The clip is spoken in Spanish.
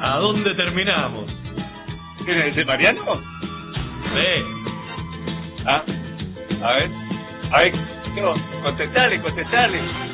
¿A dónde terminamos? ¿De Mariano? Sí. Ah, a ver, contestale.